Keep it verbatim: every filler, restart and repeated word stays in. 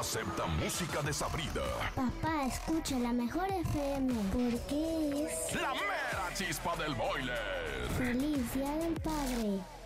acepta música desabrida. Papá, escucha la mejor F M porque es La mera chispa del boiler. Feliz Día del Padre.